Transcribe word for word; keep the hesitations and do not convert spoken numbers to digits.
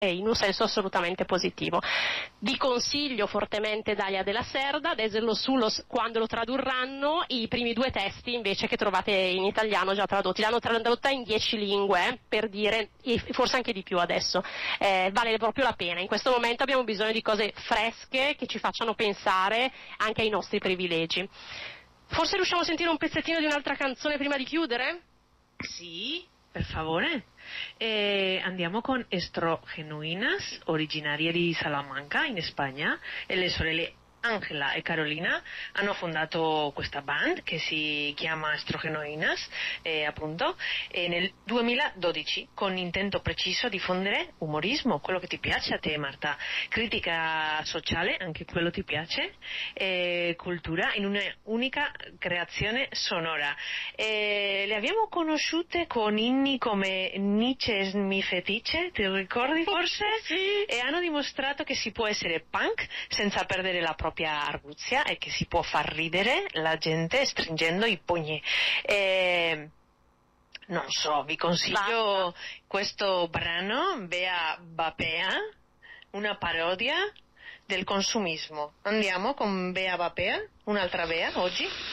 in un senso assolutamente positivo. Vi consiglio fortemente Dalia della Serda, leggerlo su lo, quando lo tradurranno, i primi due testi invece che trovate in italiano già tradotti, l'hanno tradotta in dieci lingue, eh, per dire, e forse anche di più adesso, eh, vale proprio la pena. In questo momento abbiamo bisogno di cose fresche che ci facciano pensare anche ai nostri privilegi. Forse riusciamo a sentire un pezzettino di un'altra canzone prima di chiudere? Sì, per favore. Eh, andiamo con Estro Genuinas, originarie di Salamanca in Spagna, e le sorelle Angela e Carolina hanno fondato questa band che si chiama Estro Genuinas, eh, appunto, e nel duemiladodici, con intento preciso di diffondere umorismo, quello che ti piace a te, Marta, critica sociale, anche quello ti piace, e cultura in una unica creazione sonora. E le abbiamo conosciute con inni come Nietzsche es mi fetiche, ti ricordi forse? Sì. E hanno dimostrato che si può essere punk senza perdere la propria arguzia e che si può far ridere la gente stringendo i pugni. E non so, vi consiglio Basta. questo brano, Bea Bapea, una parodia del consumismo. Andiamo con Bea Bapea, un'altra Bea oggi.